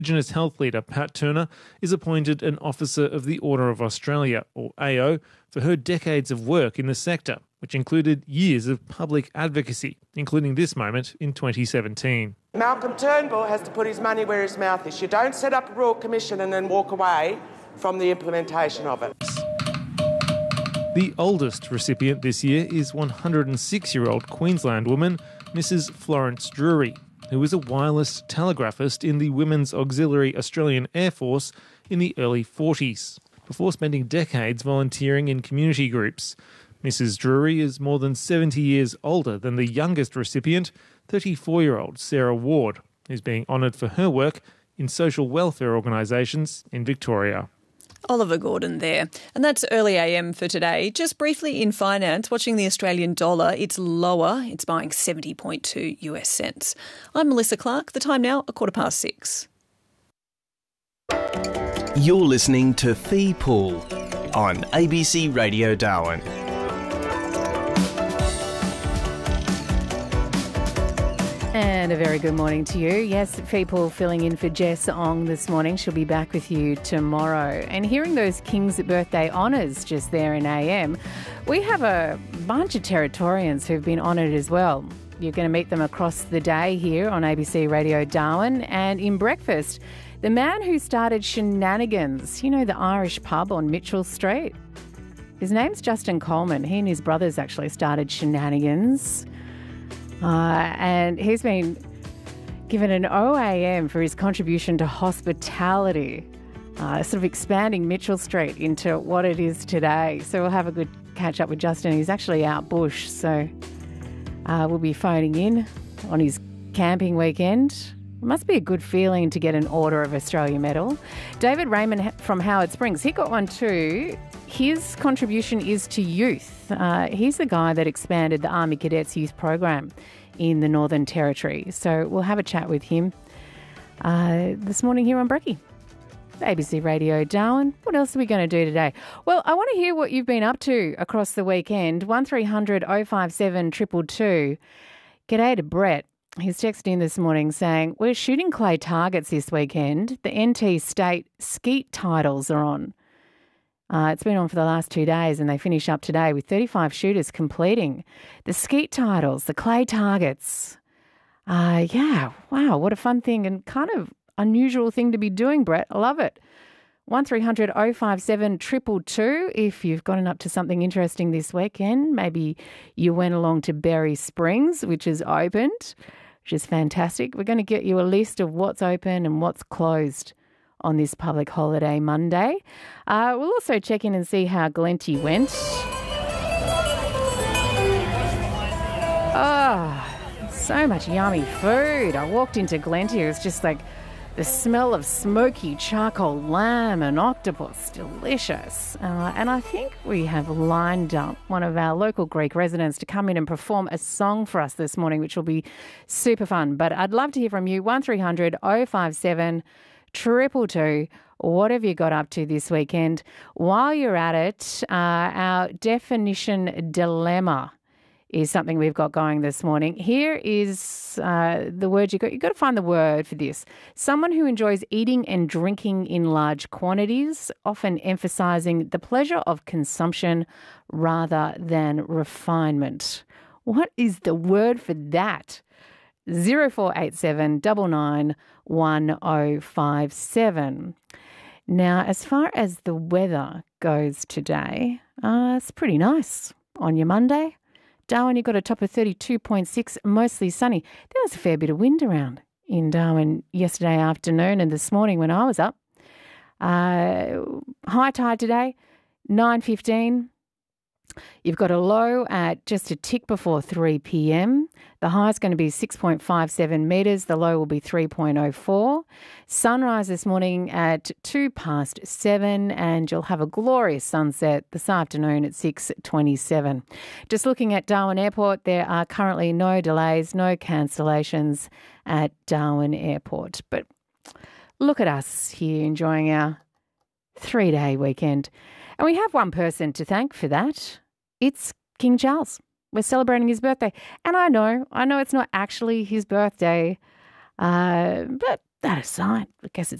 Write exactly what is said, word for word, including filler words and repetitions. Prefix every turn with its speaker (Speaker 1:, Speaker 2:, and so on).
Speaker 1: Indigenous Health leader Pat Turner is appointed an Officer of the Order of Australia, or A O, for her decades of work in the sector, which included years of public advocacy, including this moment in twenty seventeen.
Speaker 2: Malcolm Turnbull has to put his money where his mouth is. You don't set up a Royal Commission and then walk away from the implementation of it.
Speaker 1: The oldest recipient this year is one hundred six-year-old Queensland woman, Missus Florence Drury, who was a wireless telegraphist in the Women's Auxiliary Australian Air Force in the early forties, before spending decades volunteering in community groups. Missus Drury is more than seventy years older than the youngest recipient, thirty-four-year-old Sarah Ward, who's being honoured for her work in social welfare organisations in Victoria.
Speaker 3: Oliver Gordon there. And that's Early A M for today. Just briefly in finance, watching the Australian dollar, it's lower. It's buying seventy point two US cents. I'm Melissa Clark. The time now, a quarter past six.
Speaker 4: You're listening to Fee Pool on A B C Radio Darwin.
Speaker 5: And a very good morning to you. Yes, people filling in for Jess Ong this morning. She'll be back with you tomorrow. And hearing those King's birthday honours just there in A M, we have a bunch of Territorians who've been honoured as well. You're going to meet them across the day here on A B C Radio Darwin. And in breakfast, the man who started Shenanigans, you know, the Irish pub on Mitchell Street. His name's Justin Coleman. He and his brothers actually started Shenanigans. Uh, and he's been given an O A M for his contribution to hospitality, uh, sort of expanding Mitchell Street into what it is today. So we'll have a good catch up with Justin. He's actually out bush, so uh, we'll be phoning in on his camping weekend. It must be a good feeling to get an Order of Australia medal. David Raymond from Howard Springs, he got one too. His contribution is to youth. Uh, he's the guy that expanded the Army Cadets Youth Program in the Northern Territory. So we'll have a chat with him uh, this morning here on Brekkie. A B C Radio Darwin. What else are we going to do today? Well, I want to hear what you've been up to across the weekend. one three hundred oh five seven two two two. G'day to Brett. He's texted in this morning saying, we're shooting clay targets this weekend. The N T State Skeet titles are on. Uh, it's been on for the last two days and they finish up today with thirty-five shooters completing the skeet titles, the clay targets. Uh, yeah, wow, what a fun thing and kind of unusual thing to be doing, Brett. I love it. one three hundred oh five seven two two two if you've gotten up to something interesting this weekend. Maybe you went along to Berry Springs, which is opened, which is fantastic. We're going to get you a list of what's open and what's closed on this public holiday Monday. Uh, we'll also check in and see how Glenty went. Oh, so much yummy food. I walked into Glenty. It was just like the smell of smoky charcoal lamb and octopus. Delicious. Uh, and I think we have lined up one of our local Greek residents to come in and perform a song for us this morning, which will be super fun. But I'd love to hear from you. one three hundred oh five seven Triple two. What have you got up to this weekend? While you're at it, uh, our definition dilemma is something we've got going this morning. Here is uh, the word you got. You've got to find the word for this. Someone who enjoys eating and drinking in large quantities, often emphasising the pleasure of consumption rather than refinement. What is the word for that? zero four eight seven nine nine one oh five seven. Now, as far as the weather goes today, uh, it's pretty nice on your Monday. Darwin, you got a top of thirty-two point six, mostly sunny. There was a fair bit of wind around in Darwin yesterday afternoon and this morning when I was up. Uh, high tide today, nine fifteen. You've got a low at just a tick before three p.m. The high is going to be six point five seven metres. The low will be three point oh four. Sunrise this morning at two past seven, and you'll have a glorious sunset this afternoon at six twenty-seven. Just looking at Darwin Airport, there are currently no delays, no cancellations at Darwin Airport. But look at us here enjoying our three-day weekend. And we have one person to thank for that. It's King Charles. We're celebrating his birthday. And I know, I know it's not actually his birthday, uh, but that aside, I guess it's